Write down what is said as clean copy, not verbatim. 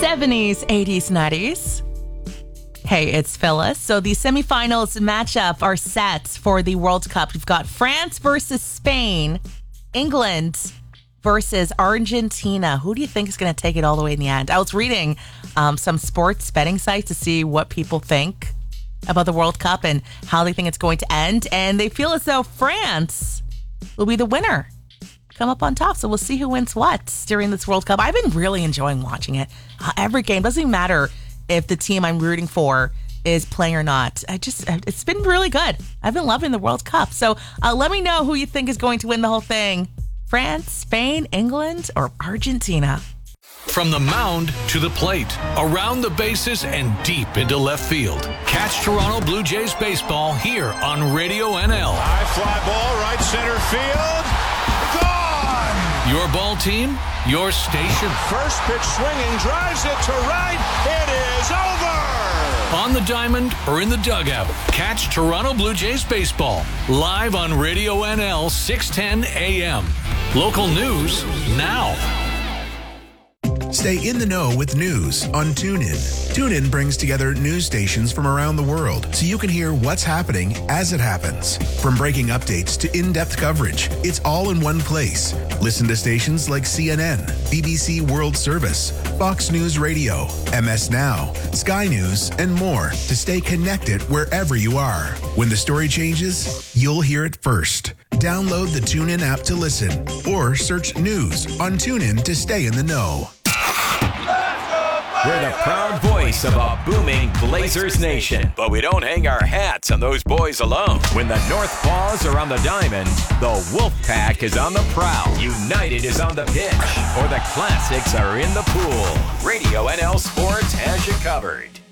70s, 80s, 90s. Hey, it's Phyllis. So the semifinals matchup are set for the World Cup. We've got France versus Spain, England versus Argentina. Who do you think is going to take it all the way in the end? I was reading some sports betting sites to see what people think about the World Cup and how they think it's going to end. And they feel as though France will be the winner, come up on top. So we'll see who wins what during this World Cup. I've been really enjoying watching it. Every game, doesn't even matter if the team I'm rooting for is playing or not. It's been really good. I've been loving the World Cup. So let me know who you think is going to win the whole thing. France, Spain, England, or Argentina? From the mound to the plate, around the bases and deep into left field. Catch Toronto Blue Jays baseball here on Radio NL. High fly ball, right center field. Gone! Your ball team, your station. First pitch swinging, drives it to right. It is over! On the diamond or in the dugout, catch Toronto Blue Jays baseball live on Radio NL 610 AM. Local news now. Stay in the know with news on TuneIn. TuneIn brings together news stations from around the world so you can hear what's happening as it happens. From breaking updates to in-depth coverage, it's all in one place. Listen to stations like CNN, BBC World Service, Fox News Radio, MS Now, Sky News, and more to stay connected wherever you are. When the story changes, you'll hear it first. Download the TuneIn app to listen or search news on TuneIn to stay in the know. We're the proud voice of a booming Blazers nation. But we don't hang our hats on those boys alone. When the North Paws are on the diamond, the Wolfpack is on the prowl. United is on the pitch, or the Classics are in the pool. Radio NL Sports has you covered.